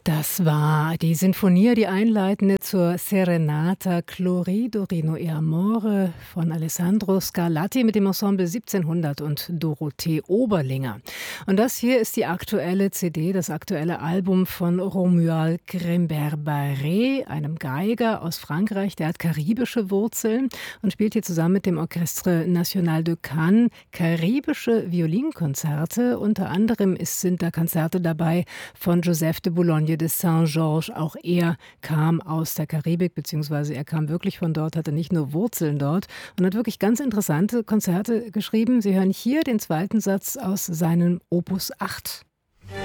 Das war die Sinfonia, die einleitende zur Serenata Cloridorino e Amore von Alessandro Scarlatti mit dem Ensemble 1700 und Dorothee Oberlinger. Und das hier ist die aktuelle CD, das aktuelle Album von Romuald Grimbert-Barré, einem Geiger aus Frankreich, der hat karibische Wurzeln und spielt hier zusammen mit dem Orchestre National de Cannes karibische Violinkonzerte. Unter anderem sind da Konzerte dabei von Joseph de Boulogne de Saint-Georges. Auch er kam aus der Karibik, beziehungsweise er kam wirklich von dort, hatte nicht nur Wurzeln dort und hat wirklich ganz interessante Konzerte geschrieben. Sie hören hier den zweiten Satz aus seinem Opus 8.